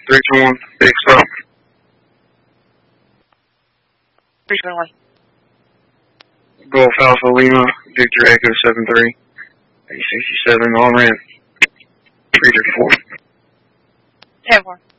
321, big stop. 321. Golf Alpha Lima, Victor Echo 73, 867 on ramp. 334. 10-4.